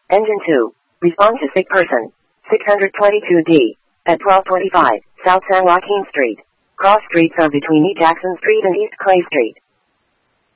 Engine 2. Respond to sick person. 622D. At 1225, South San Joaquin Street. Cross streets are between E. Jackson Street and East Clay Street.